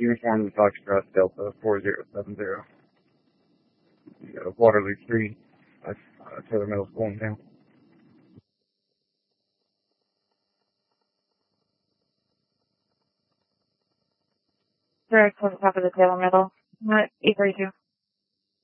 Uniform Foxtrot Delta 4070. Waterloo Street. Taylor Middle School in town. Direct to the top of the Taylor Middle. 832.